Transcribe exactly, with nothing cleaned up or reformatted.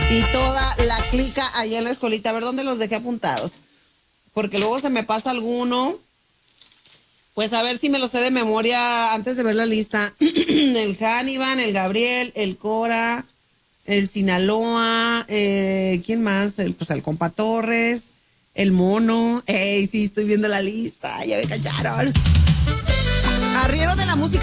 y toda la clica allá en la escuelita. A ver dónde los dejé apuntados, porque luego se me pasa alguno. Pues a ver si me lo sé de memoria antes de ver la lista. El Hannibal, el Gabriel, el Cora, el Sinaloa, eh, ¿quién más? El, pues el compa Torres, el Mono. Ey, sí, estoy viendo la lista, ya me cacharon. Arriero de la música